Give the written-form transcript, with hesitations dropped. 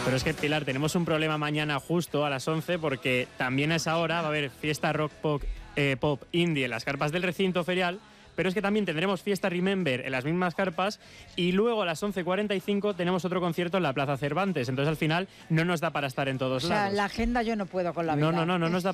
Pero es que, Pilar, tenemos un problema mañana justo a las 11 porque también a esa hora va a haber fiesta rock pop indie en las carpas del recinto ferial, pero es que también tendremos fiesta Remember en las mismas carpas y luego a las 11:45 tenemos otro concierto en la Plaza Cervantes. Entonces al final no nos da para estar en todos lados. O sea, la agenda yo no puedo con la vida. No nos da